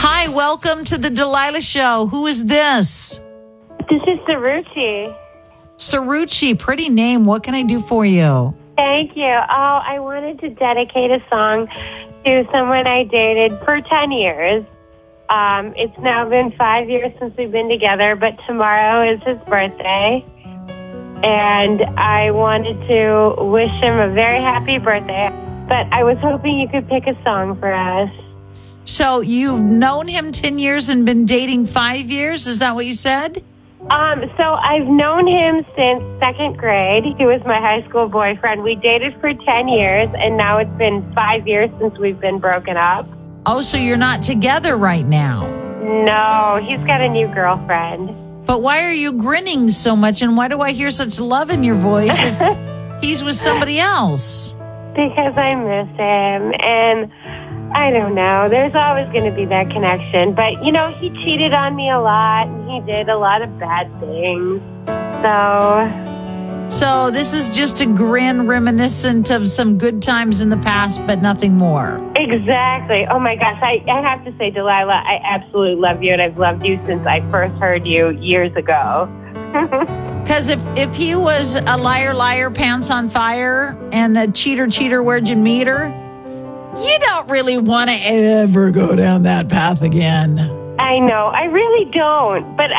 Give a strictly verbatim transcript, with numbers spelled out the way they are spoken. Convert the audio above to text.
Hi, welcome to the Delilah Show. Who is this? This is Saruchi. Saruchi, pretty name. What can I do for you? Thank you. Oh, I wanted to dedicate a song to someone I dated for ten years. Um, it's now been five years since we've been together, but tomorrow is his birthday. And I wanted to wish him a very happy birthday. But I was hoping you could pick a song for us. So you've known him ten years and been dating five years? Is that what you said? Um, so I've known him since second grade. He was my high school boyfriend. We dated for ten years, and now it's been five years since we've been broken up. Oh, so you're not together right now? No, he's got a new girlfriend. But why are you grinning so much, and why do I hear such love in your voice if he's with somebody else? Because I miss him, and I don't know. There's always going to be that connection. But, you know, he cheated on me a lot, and he did a lot of bad things. So... So this is just a grin reminiscent of some good times in the past, but nothing more. Exactly. Oh, my gosh. I, I have to say, Delilah, I absolutely love you, and I've loved you since I first heard you years ago. Because if, if he was a liar, liar, pants on fire, and a cheater, cheater, where'd you meet her, you don't really want to ever go down that path again. I know. I really don't. But